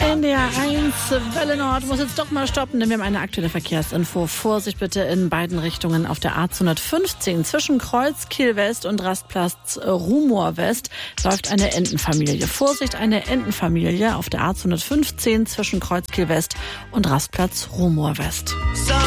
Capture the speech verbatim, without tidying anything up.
N D R eins, Welle Nord muss jetzt doch mal stoppen, denn wir haben eine aktuelle Verkehrsinfo. Vorsicht bitte in beiden Richtungen auf der A zweihundertfünfzehn zwischen Kreuzkiel West und Rastplatz Rumohr West läuft eine Entenfamilie. Vorsicht, eine Entenfamilie auf der A zweihundertfünfzehn zwischen Kreuzkiel West und Rastplatz Rumohr West.